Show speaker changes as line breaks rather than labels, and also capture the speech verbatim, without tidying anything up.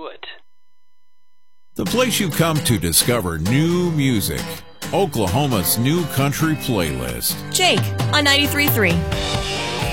it.
The place you come to discover new music. Oklahoma's new country playlist.
Jake on ninety-three point three.